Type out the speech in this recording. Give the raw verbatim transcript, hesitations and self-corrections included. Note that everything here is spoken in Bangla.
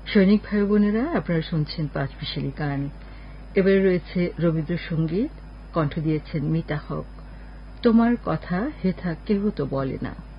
সৈনিক ভাই বোনেরা, আপনারা শুনছেন পাঁচ মিশালি গান। এবারে রয়েছে রবীন্দ্রসঙ্গীত, কণ্ঠ দিয়েছেন মিতা হক। তোমার কথা হেথা কেহ তো বলে না।